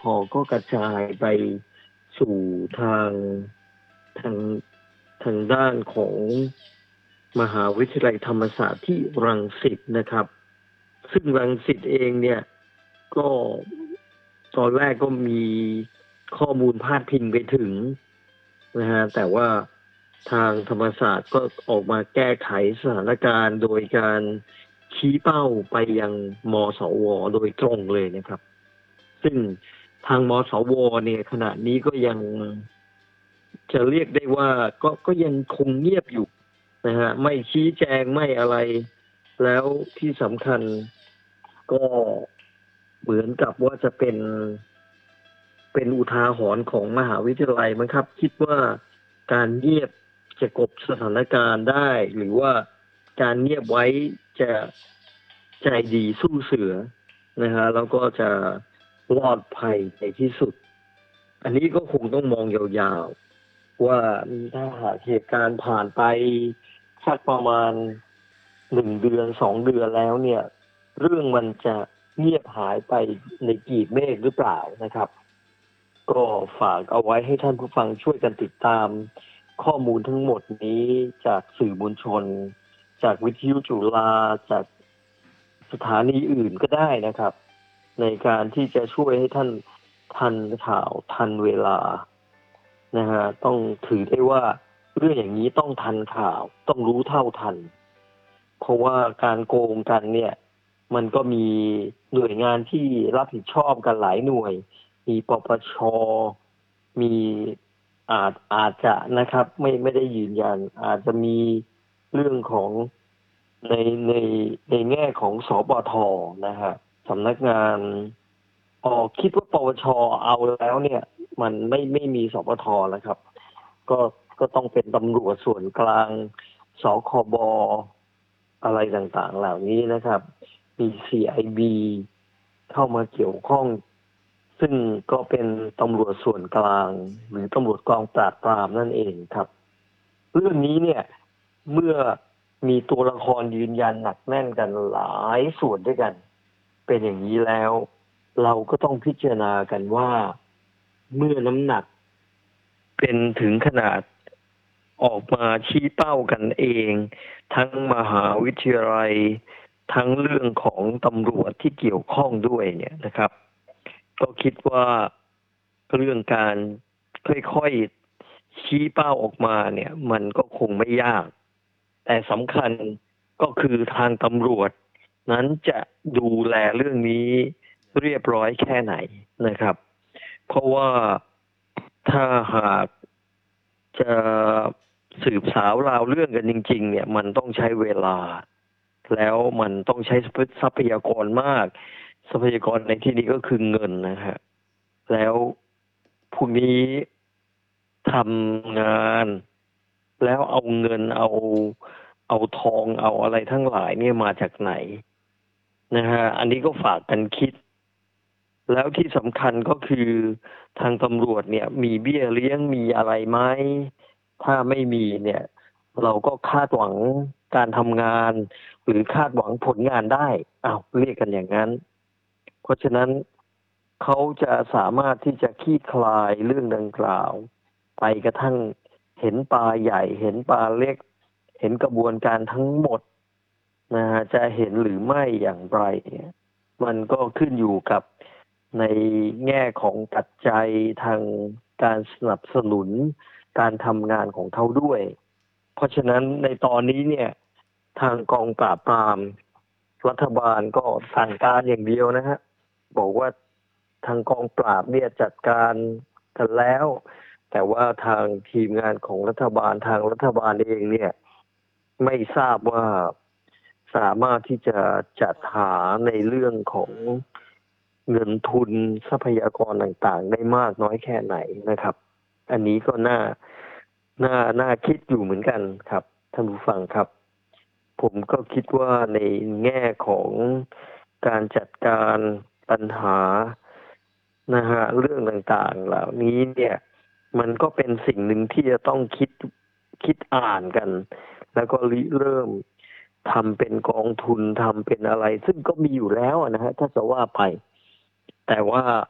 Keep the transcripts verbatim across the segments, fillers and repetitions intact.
ก็กระจายไปสู่ทางทางทางด้านของมหาวิทยาลัยธรรมศาสตร์ที่รังสิตนะครับ ซึ่งรังสิตเองเนี่ยก็ตอนแรกก็มีข้อมูลพาดพิงไปถึงนะฮะแต่ว่าทางธรรมศาสตร์ก็ออกมาแก้ไขสถานการณ์โดยการชี้เป้าไปยังมสวโดยตรงเลยนะครับ ซึ่งทางมสวเนี่ยขณะนี้ก็ยังจะเรียกได้ว่าก็ก็ยังคงเงียบอยู่นะฮะไม่ชี้แจงไม่อะไร แล้วที่สำคัญก็เหมือนกับว่าจะเป็นเป็นอุทาหรณ์ของมหาวิทยาลัยมั้งครับ คิดว่าการเงียบจะกลบสถานการณ์ได้ หรือว่าการเงียบไว้จะใจดีสู้เสือนะฮะแล้วก็จะรอดภัยในที่สุด อันนี้ก็คงต้องมองยาวๆว่าถ้าหากเหตุการณ์ผ่านไปสักประมาณหนึ่งเดือนสองเดือนแล้วเนี่ย เรื่องมันจะเงียบหายไปในกีบเมฆหรือเปล่านะครับ ก็ฝากเอาไว้ให้ท่านผู้ฟังช่วยกันติดตามข้อมูลทั้งหมดนี้จากสื่อมวลชน จากวิทยุจุฬาจากสถานีอื่นก็ได้นะครับ ในการที่จะช่วยให้ท่านทันข่าวทันเวลานะฮะต้องถือได้ว่าเรื่องอย่างนี้ต้องทันข่าวต้องรู้เท่าทัน เพราะว่าการโกงกันเนี่ย มันก็มีหน่วยงานที่รับผิดชอบกันหลายหน่วย มีปปชมีอาจอาจจะนะครับ ไม่ไม่ได้ยืนยัน อาจจะมีเรื่องของในในในแง่ของสปทนะฮะสำนักงานออคิดว่าปปชเอาแล้วเนี่ย มันไม่ไม่มีสปทแล้วครับ ก็ก็ต้องเป็นตำรวจส่วนกลางสคบอะไรต่างๆ เหล่านี้นะครับ มี ซี ไอ บี เข้ามาเกี่ยวข้อง ซึ่งก็เป็นตำรวจส่วนกลางหรือตำรวจกองปราบปรามนั่นเองครับ เรื่องนี้เนี่ยเมื่อมีตัวละครยืนยันหนักแน่นกันหลายส่วนด้วยกัน เป็นอย่างนี้แล้ว เราก็ต้องพิจารณากันว่าเมื่อน้ำหนักเป็นถึงขนาดออกมาชี้เป้ากันเอง ทั้งมหาวิทยาลัยทั้งเรื่องของตำรวจที่เกี่ยวข้องด้วยเนี่ยนะครับ ก็คิดว่าเรื่องการค่อยๆชี้เป้าออกมาเนี่ย มันก็คงไม่ยาก แต่สำคัญก็คือทางตำรวจนั้นจะดูแลเรื่องนี้เรียบร้อยแค่ไหนนะครับ เพราะว่าถ้าหากจะสืบสาวราวเรื่องกันจริงๆเนี่ยมันต้องใช้เวลา แล้วมันต้องใช้ทรัพยากรมาก ทรัพยากรในที่นี้ก็คือเงินนะฮะแล้วพวกนี้ทำงานแล้วเอาเงินเอาเอาทองเอาอะไรทั้งหลายเนี่ยมาจากไหนนะฮะอันนี้ก็ฝากกันคิด แล้วที่สำคัญก็คือทางตำรวจเนี่ยมีเบี้ยเลี้ยงมีอะไรไหมถ้าไม่มีเนี่ย เราก็คาดหวังการทำงาน หรือคาดหวังผลงานได้อ้าวเรียกกันอย่างนั้น เพราะฉะนั้นเขาจะสามารถที่จะคลี่คลายเรื่องดังกล่าว ไปกระทั่งเห็นปลาใหญ่ เห็นปลาเล็ก เห็นกระบวนการทั้งหมดนะฮะจะเห็นหรือไม่อย่างไรเนี่ยมันก็ขึ้นอยู่กับในแง่ของปัจจัยทางการสนับสนุนการทำงานของเขาด้วย เพราะฉะนั้นในตอนนี้เนี่ย ทางกองปราบปรามรัฐบาลก็สั่งการอย่างเดียวนะฮะบอกว่าทางกองปราบเนี่ยจัดการกันแล้ว แต่ว่าทางทีมงานของรัฐบาลทางรัฐบาลเองเนี่ย ไม่ทราบว่าสามารถที่จะจัดหาในเรื่องของเงินทุนทรัพยากรต่างๆได้มากน้อยแค่ไหนนะครับ อันนี้ก็น่าน่าน่าคิดอยู่เหมือนกันครับท่านผู้ฟังครับ ผมก็คิดว่าในแง่ของการจัดการปัญหานะฮะเรื่องต่างๆเหล่านี้เนี่ย มันก็เป็นสิ่งหนึ่งที่จะต้องคิดคิดอ่านกัน แล้วก็ริเริ่มทำเป็นกองทุนทำเป็นอะไร ซึ่งก็มีอยู่แล้วนะฮะถ้าจะว่าไป แต่ว่า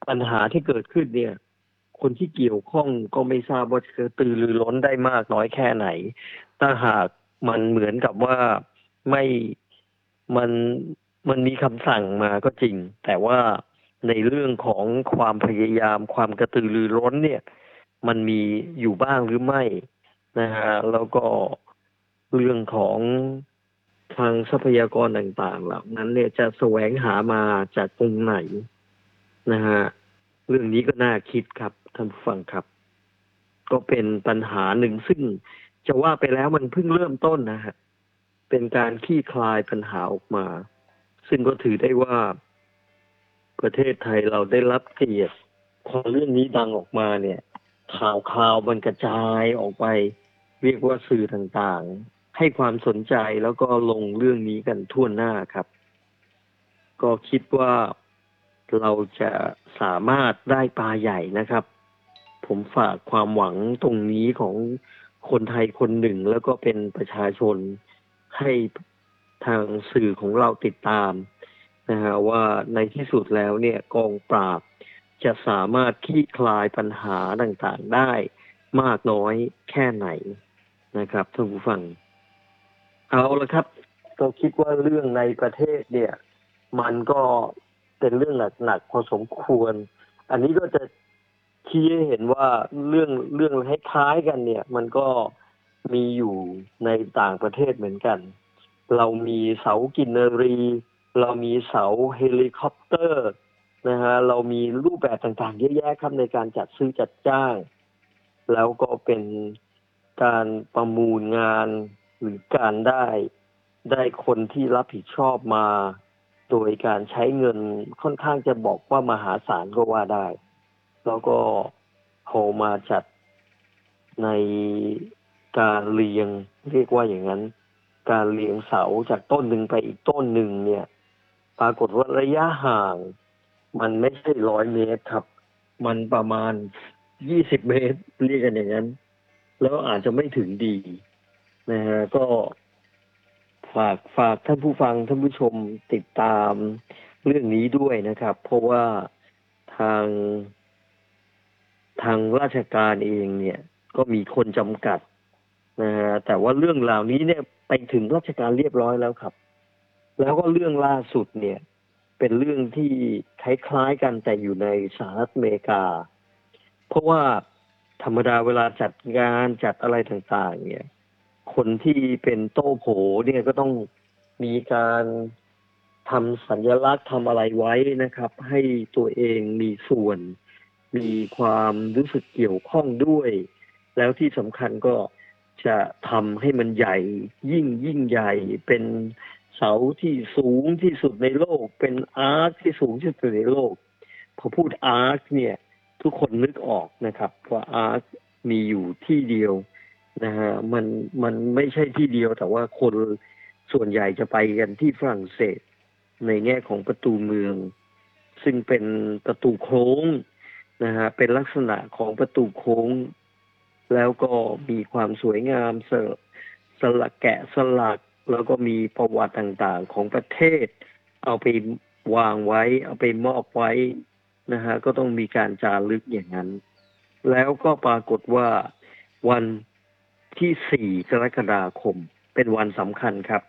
ปัญหาที่เกิดขึ้นเนี่ย คนที่เกี่ยวข้องก็ไม่ทราบว่าจะกระตือรือร้นได้มากน้อยแค่ไหน ถ้าหากมันเหมือนกับว่าไม่มันมันมีคำสั่งมาก็จริง แต่ว่าในเรื่องของความพยายามความกระตือรือร้นเนี่ย มันมีอยู่บ้างหรือไม่นะฮะแล้วก็เรื่องของทางทรัพยากรต่างๆเหล่านั้นเนี่ยจะแสวงหามาจากตรงไหนนะฮะเรื่องนี้ก็น่าคิดครับท่านผู้ฟังครับ ก็เป็นปัญหาหนึ่งซึ่งจะว่าไปแล้วมันเพิ่งเริ่มต้นนะฮะเป็นการคลี่คลายปัญหาออกมา ซึ่งก็ถือได้ว่าประเทศไทยเราได้รับเกียรติพอเรื่องนี้ดังออกมาเนี่ย ข่าวข่าวมันกระจายออกไป เรียกว่าสื่อต่างๆ ให้ความสนใจแล้วก็ลงเรื่องนี้กันทั่วหน้าครับ ก็คิดว่าเราจะสามารถได้ปลาใหญ่นะครับ ผมฝากความหวังตรงนี้ของคนไทยคนหนึ่งแล้วก็เป็นประชาชนให้ทางสื่อของเราติดตามนะฮะว่าในที่สุดแล้วเนี่ยกองปราบจะสามารถคลี่คลายปัญหาต่างๆได้มากน้อยแค่ไหนนะครับท่านผู้ฟัง เอาละครับก็คิดว่าเรื่องในประเทศเนี่ย มันก็เป็นเรื่องหนักๆพอสมควร อันนี้ก็จะชี้ให้เห็นว่าเรื่องเรื่องคล้ายๆกันเนี่ย มันก็มีอยู่ในต่างประเทศเหมือนกัน เรามีเสากินรี เรามีเสาเฮลิคอปเตอร์นะฮะเรามีรูปแบบต่างๆเยอะแยะครับในการจัดซื้อจัดจ้าง แล้วก็เป็นการประมูลงานหรือการได้ได้คนที่รับผิดชอบมา โดยการใช้เงินค่อนข้างจะบอกว่ามหาศาลก็ว่าได้ แล้วก็โผล่มาจัดในการเรียงเรียกว่าอย่างนั้น การเรียงเสาจากต้นหนึ่งไปอีกต้นหนึ่งเนี่ย ปรากฏว่าระยะห่าง มันไม่ใช่ร้อยเมตรครับ มันประมาณยี่สิบเมตรเรียกกันอย่างนั้น แล้วอาจจะไม่ถึงดีนะฮะก็ฝากฝากท่านผู้ฟังท่านผู้ชมติดตามเรื่องนี้ด้วยนะครับ เพราะว่าทางทางราชการเองเนี่ย ก็มีคนจำกัดนะฮะแต่ว่าเรื่องเหล่านี้เนี่ยไปถึงราชการเรียบร้อยแล้วครับ แล้วก็เรื่องล่าสุดเนี่ย เป็นเรื่องที่คล้ายๆกันแต่อยู่ในสหรัฐอเมริกา เพราะว่าธรรมดาเวลาจัดงานจัดอะไรต่างๆ เนี่ย คนที่เป็นโต้โผเนี่ยก็ต้องมีการทำสัญลักษณ์ทำอะไรไว้นะครับ ให้ตัวเองมีส่วน มีความรู้สึกเกี่ยวข้องด้วย แล้วที่สำคัญก็จะทำให้มันใหญ่ยิ่งยิ่งใหญ่เป็นเสาที่สูงที่สุดในโลก เป็นอาร์คที่สูงที่สุดในโลก พอพูดอาร์คเนี่ย ทุกคนนึกออกนะครับว่าอาร์คมีอยู่ที่เดียวนะฮะมันมันไม่ใช่ที่เดียวแต่ว่าคนส่วนใหญ่จะไปกันที่ฝรั่งเศส ในแง่ของประตูเมือง ซึ่งเป็นประตูโค้งนะฮะเป็นลักษณะของประตูโค้ง แล้วก็มีความสวยงามสสลักแกะสลัก แล้วก็มีประวัติต่างๆของประเทศ เอาไปวางไว้ เอาไปมอบไว้นะฮะก็ต้องมีการจารึกอย่างนั้น แล้วก็ปรากฏว่าวันที่สี่กรกฎาคมเป็นวันสำคัญครับ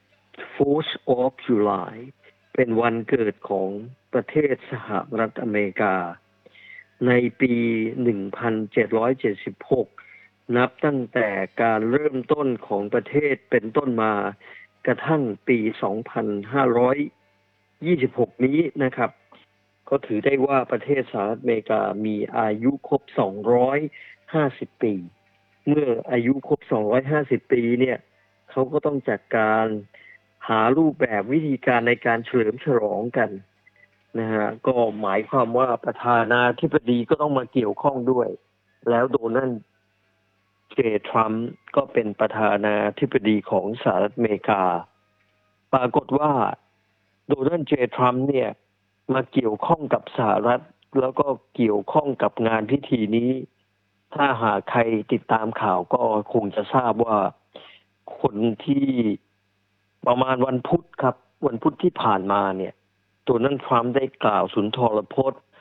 fourth of July เป็นวันเกิดของประเทศสหรัฐอเมริกา ในปี หนึ่งพันเจ็ดร้อยเจ็ดสิบหก นับตั้งแต่การเริ่มต้นของประเทศเป็นต้นมากระทั่งปี สองพันห้าร้อยยี่สิบหก นี้นะครับ ก็ถือได้ว่าประเทศสหรัฐอเมริกามีอายุครบ สองร้อยห้าสิบ ปี เมื่ออายุครบ สองร้อยห้าสิบ ปีเนี่ยเขาก็ต้องจัดการหารูปแบบวิธีการในการเฉลิมฉลองกันนะฮะก็หมายความว่าประธานาธิบดีก็ต้องมาเกี่ยวข้องด้วย แล้วโดนัลด์เจทรัมป์ก็เป็นประธานาธิบดีของสหรัฐอเมริกา ปรากฏว่าโดนัลด์เจทรัมป์เนี่ยมาเกี่ยวข้องกับสหรัฐแล้วก็เกี่ยวข้องกับงานพิธีนี้ ถ้าหากใครติดตามข่าวก็คงจะทราบว่าคนที่ประมาณวันพุธครับวันพุธที่ผ่านมาเนี่ยโดนัลด์ทรัมป์ได้กล่าวสุนทรพจน์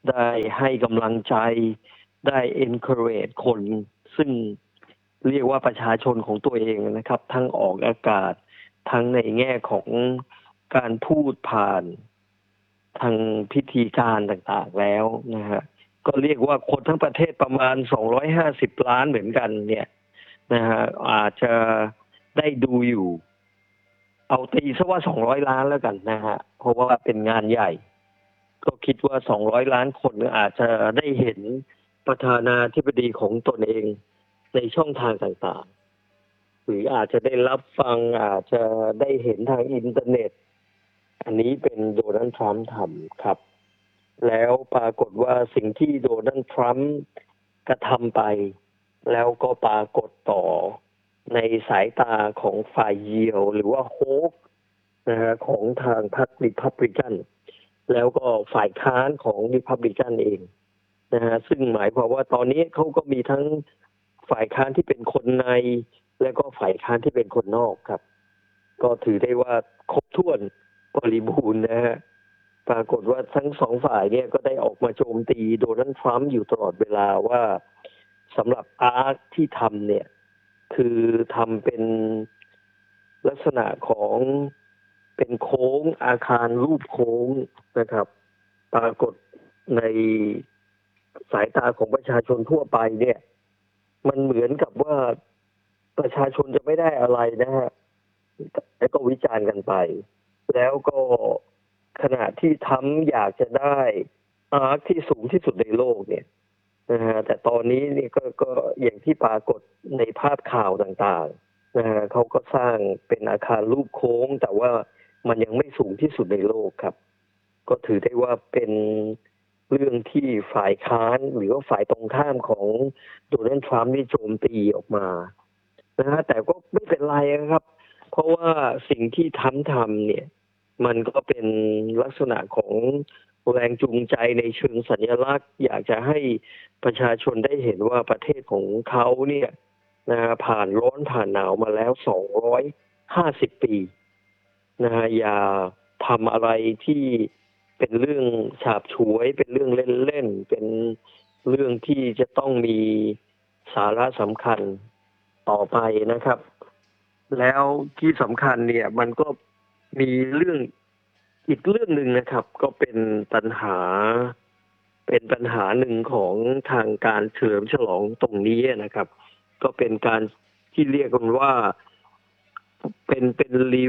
ได้ให้กำลังใจได้ encourage คนซึ่งเรียกว่าประชาชนของตัวเองนะครับทั้งออกอากาศทั้งในแง่ของการพูดผ่านทางพิธีการต่างๆแล้วนะฮะก็เรียกว่าคนทั้งประเทศประมาณสองร้อยห้าสิบล้านเหมือนกันเนี่ยนะฮะอาจจะได้ดูอยู่เอาตีซะว่าสองร้อยล้านแล้วกันนะฮะเพราะว่าเป็นงานใหญ่ก็คิดว่าสองร้อยล้านคนอาจจะได้เห็นประธานาธิบดีของตนเองในช่องทางต่างๆหรืออาจจะได้รับฟังอาจจะได้เห็นทางอินเทอร์เน็ตอันนี้เป็นโดนัลด์ทรัมป์ทำครับแล้วปรากฏว่าสิ่งที่โดนัลด์ทรัมป์กระทำไปแล้วก็ปรากฏต่อในสายตาของฝ่ายเยียวหรือว่าโฮปนะฮะของทางพรรคริพับลิกันแล้วก็ฝ่ายค้านของริพับลิกันเองนะฮะซึ่งหมายความว่าตอนนี้เขาก็มีทั้งฝ่ายค้านที่เป็นคนในและก็ฝ่ายค้านที่เป็นคนนอกครับก็ถือได้ว่าครบถ้วนบริบูรณ์นะฮะปรากฏว่าทั้งสองฝ่ายเนี่ยก็ได้ออกมาโจมตีโดนัลด์ทรัมป์อยู่ตลอดเวลาว่าสำหรับอาร์คที่ทำเนี่ยคือทำเป็นลักษณะของเป็นโค้งอาคารรูปโค้งนะครับปรากฏในสายตาของประชาชนทั่วไปเนี่ยมันเหมือนกับว่าประชาชนจะไม่ได้อะไรนะฮะแล้วก็วิจารณ์กันไปแล้วก็ขณะที่ทำอยากจะได้อาร์คที่สูงที่สุดในโลกเนี่ยนะฮะแต่ตอนนี้นี่ก็ก็อย่างที่ปรากฏในภาพข่าวต่างๆนะฮะเขาก็สร้างเป็นอาคารรูปโค้งแต่ว่ามันยังไม่สูงที่สุดในโลกครับก็ถือได้ว่าเป็นเรื่องที่ฝ่ายค้านหรือว่าฝ่ายตรงข้ามของโดนัลด์ทรัมป์นี่โจมตีออกมานะฮะแต่ก็ไม่เป็นไรครับเพราะว่าสิ่งที่ทำทำเนี่ยมันก็เป็นลักษณะของแรงจูงใจในเชิงสัญลักษณ์อยากจะให้ประชาชนได้เห็นว่าประเทศของเขาเนี่ยนะผ่านร้อนผ่านหนาวมาแล้วสองร้อยห้าสิบปีนะฮะอย่าทำอะไรที่เป็นเรื่องฉาบฉวยเป็นเรื่องเล่นๆเป็นเรื่องที่จะต้องมีสาระสำคัญต่อไปนะครับแล้วที่สำคัญเนี่ยมันก็มีเรื่องอีกเรื่องหนึ่งนะครับก็เป็นปัญหาเป็นปัญหาหนึ่งของทางการเฉลิมฉลองตรงนี้นะครับก็เป็นการที่เรียกกันว่าเป็นเป็น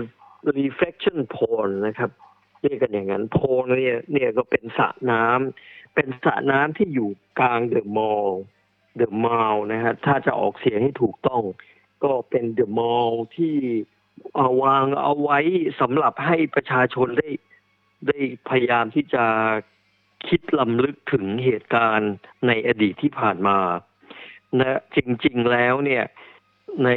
reflection pond นะครับเรียกกันอย่างนั้นโพนเนี่ยเนี่ยก็เป็นสระน้ำเป็นสระน้ำที่อยู่กลางเดอะมอลล์เดอะมอลล์นะฮะถ้าจะออกเสียงให้ถูกต้องก็เป็นเดอะมอลล์ที่เอาวางเอาไว้สำหรับให้ประชาชนได้ได้พยายามที่จะคิดลำลึกถึงเหตุการณ์ในอดีตที่ผ่านมานะจริงๆแล้วเนี่ยใน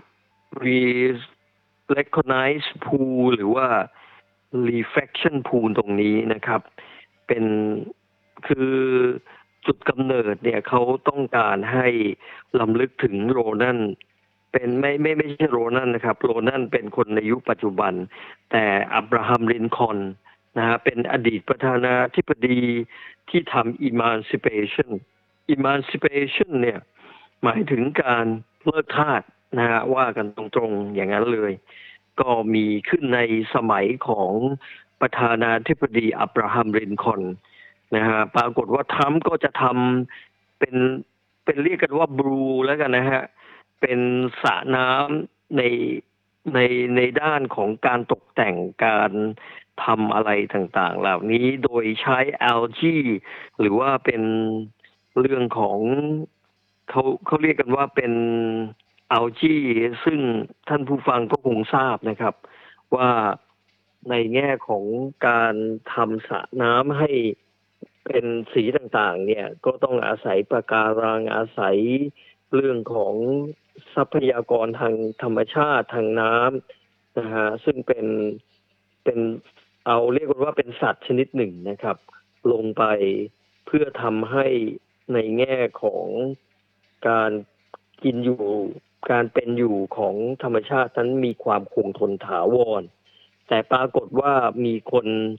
recognize pool หรือว่า reflection pool ตรงนี้นะครับเป็นคือจุดกำเนิดเนี่ยเขาต้องการให้ลำลึกถึงโรนันเป็นไม่ไม่ไม่ใช่โรนันนะครับโรนันเป็นคนในยุคปัจจุบันแต่อับราฮัมลินคอล์นนะฮะเป็นอดีตประธานาธิบดีที่ทำ emancipation emancipation เนี่ยหมายถึงการเลิกทาสนะฮะว่ากันตรงๆอย่างนั้นเลยก็มีขึ้นในสมัยของประธานาธิบดีอับราฮัมลินคอล์นนะฮะปรากฏว่าทรัมป์ก็จะทำเป็นเป็นเรียกกันว่าบลูแล้วกันนะฮะเป็นสระน้ำในในในด้านของการตกแต่งการทำอะไรต่างๆเหล่านี้โดยใช้แอลจีหรือว่าเป็นเรื่องของเขาเขาเรียกกันว่าเป็นแอลจีซึ่งท่านผู้ฟังก็คงทราบนะครับว่าในแง่ของการทำสระน้ำให้เป็นสีต่างๆเนี่ยก็ต้องอาศัยปะการังอาศัยเรื่องของทรัพยากรทางธรรมชาติทางน้ำนะฮะซึ่งเป็นเป็นเอาเรียกว่าเป็นสัตว์ชนิดหนึ่งนะครับลงไปเพื่อทำให้ในแง่ของการกินอยู่การเป็นอยู่ของธรรมชาตินั้นมีความคงทนถาวรแต่ปรากฏว่ามีคน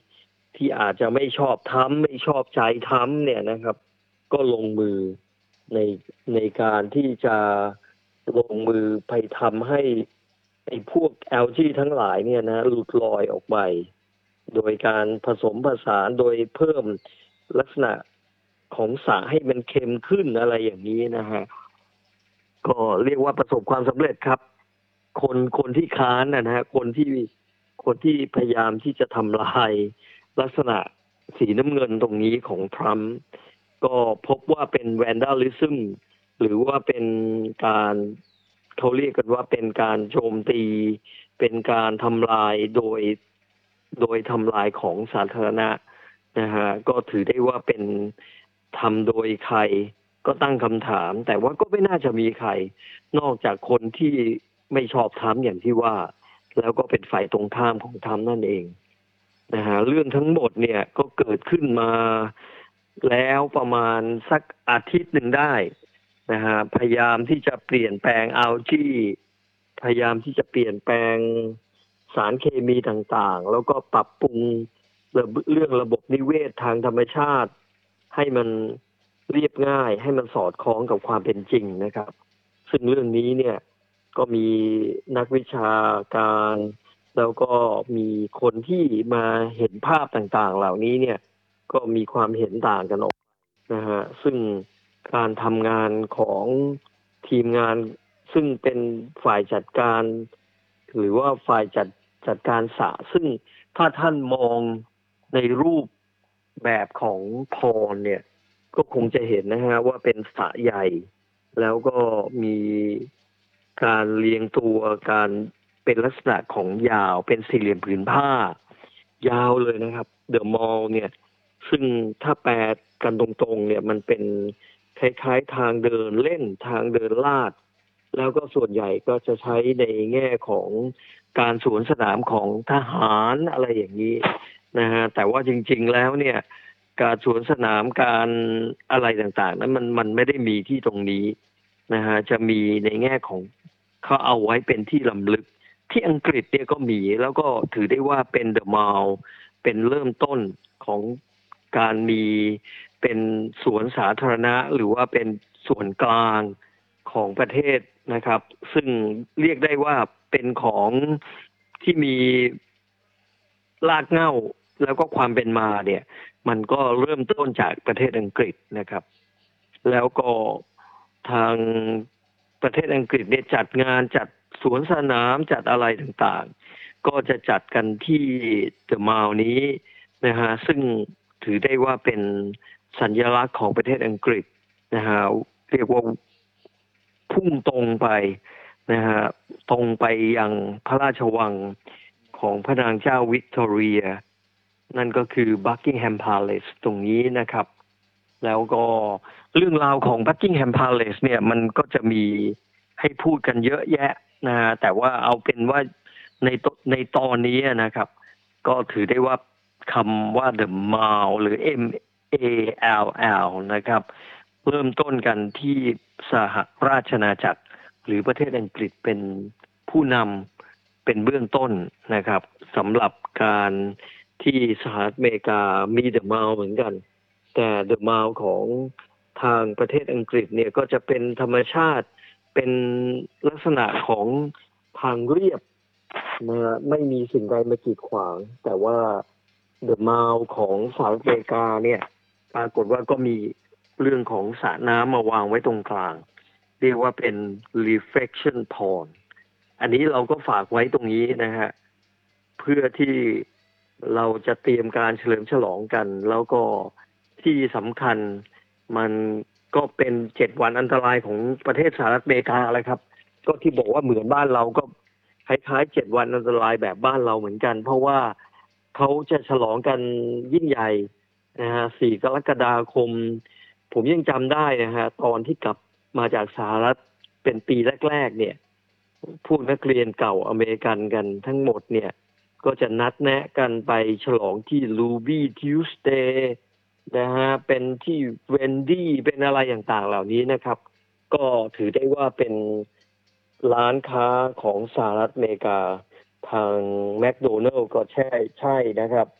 ที่อาจจะไม่ชอบทำไม่ชอบใจทำเนี่ยนะครับ ก็ลงมือในในการที่จะลงมือไปทำให้ไอ้พวกแอลจีทั้งหลายเนี่ยนะหลุดลอยออกไปโดยการผสมผสานโดยเพิ่มลักษณะของสารให้มันเค็มขึ้นอะไรอย่างนี้นะฮะก็เรียกว่าประสบความสำเร็จครับ คนคนที่ค้านนะฮะคนที่คนที่พยายามที่จะทำลายลักษณะสีน้ำเงินตรงนี้ของทรัมป์ก็พบว่าเป็นแวนดาลิซึมหรือว่าเป็นการเขาเรียกกันว่าเป็นการโจมตี เป็นการทำลายโดยโดยทำลายของสาธารณะนะฮะก็ถือได้ว่าเป็นทำโดยใครก็ตั้งคำถาม แต่ว่าก็ไม่น่าจะมีใคร นอกจากคนที่ไม่ชอบทรัมป์อย่างที่ว่า แล้วก็เป็นฝ่ายตรงข้ามของทรัมป์นั่นเองนะฮะเรื่องทั้งหมดเนี่ยก็เกิดขึ้นมาแล้วประมาณสักอาทิตย์หนึ่งได้นะฮะพยายามที่จะเปลี่ยนแปลงอัลจีพยายามที่จะเปลี่ยนแปลงสารเคมีต่างๆแล้วก็ปรับปรุงเรื่องระบบนิเวศทางธรรมชาติให้มันเรียบง่ายให้มันสอดคล้องกับความเป็นจริงนะครับซึ่งเรื่องนี้เนี่ยก็มีนักวิชาการแล้วก็มีคนที่มาเห็นภาพต่างๆเหล่านี้เนี่ยก็มีความเห็นต่างกันออกนะฮะซึ่งการทำงานของทีมงานซึ่งเป็นฝ่ายจัดการหรือว่าฝ่ายจัดจัดการสระซึ่งถ้าท่านมองในรูปแบบของพรเนี่ยก็คงจะเห็นนะฮะว่าเป็นสระใหญ่แล้วก็มีการเรียงตัวการเป็นลักษณะของยาวเป็นสี่เหลี่ยมผืนผ้ายาวเลยนะครับเดอะมอลล์เนี่ยซึ่งถ้าแปลกันตรงๆเนี่ยมันเป็นคล้ายๆทางเดินเล่นทางเดินลาดแล้วก็ส่วนใหญ่ก็จะใช้ในแง่ของการสวนสนามของทหารอะไรอย่างนี้นะฮะแต่ว่าจริงๆแล้วเนี่ยการสวนสนามการอะไรต่างๆนั้นมันมันไม่ได้มีที่ตรงนี้นะฮะจะมีในแง่ของเขาเอาไว้เป็นที่ลำลึกที่อังกฤษเนี่ยก็มีแล้วก็ถือได้ว่าเป็นเดอะมอลล์เป็นเริ่มต้นของการมีเป็นสวนสาธารณะหรือว่าเป็นส่วนกลางของประเทศนะครับ ซึ่งเรียกได้ว่าเป็นของที่มีรากเหง้าแล้วก็ความเป็นมาเนี่ยมันก็เริ่มต้นจากประเทศอังกฤษนะครับ แล้วก็ทางประเทศอังกฤษเนี่ยจัดงานจัดสวนสนามจัดอะไรต่างๆก็จะจัดกันที่เดอะมอลล์นี้นะฮะซึ่งถือได้ว่าเป็นสัญลักษณ์ของประเทศอังกฤษนะฮะเรียกว่าพุ่งตรงไปนะฮะตรงไปยังพระราชวังของพระนางเจ้าวิกตอเรียนั่นก็คือ Buckingham Palace ตรงนี้นะครับแล้วก็เรื่องราวของ Buckingham Palace เนี่ยมันก็จะมีให้พูดกันเยอะแยะนะฮะแต่ว่าเอาเป็นว่าในในตอนนี้นะครับก็ถือได้ว่าคำว่า The Mall หรือ M A L L นะครับเริ่มต้นกันที่สหราชอาณาจักรหรือประเทศอังกฤษเป็นผู้นำเป็นเบื้องต้นนะครับสำหรับการที่สหรัฐอเมริกามีเดอะมอลล์เหมือนกันแต่เดอะมอลล์ของทางประเทศอังกฤษเนี่ยก็จะเป็นธรรมชาติเป็นลักษณะของทางเรียบนะไม่มีสิ่งใดมากีดขวางแต่ว่าเดอะมอลล์ของสหรัฐอเมริกาเนี่ยปรากฏว่าก็มีเรื่องของสระน้ำมาวางไว้ตรงกลางเรียกว่าเป็น reflection pond อันนี้เราก็ฝากไว้ตรงนี้นะฮะเพื่อที่เราจะเตรียมการเฉลิมฉลองกันแล้วก็ที่สำคัญมันก็เป็นเจ็ดวันอันตรายของประเทศสหรัฐอเมริกาอะไรครับก็ที่บอกว่าเหมือนบ้านเราก็คล้ายๆเจ็ดวันอันตรายแบบบ้านเราเหมือนกันเพราะว่าเขาจะฉลองกันยิ่งใหญ่นะฮะสี่กรกฎาคมผมยังจำได้นะฮะตอนที่กลับมาจากสหรัฐเป็นปีแรกๆเนี่ยพวกนักเรียนเก่าอเมริกันกันทั้งหมดเนี่ยก็จะนัดแนะกันไปฉลองที่ Ruby Tuesday นะฮะเป็นที่เวนดี้เป็นอะไรต่างๆเหล่านี้นะครับก็ถือได้ว่าเป็นร้านค้าของสหรัฐอเมริกาทางแมคโดนัลด์ก็ใช่ใช่นะครับ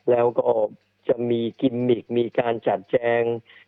แล้วก็จะมีกิมมิคมีการจัดแจง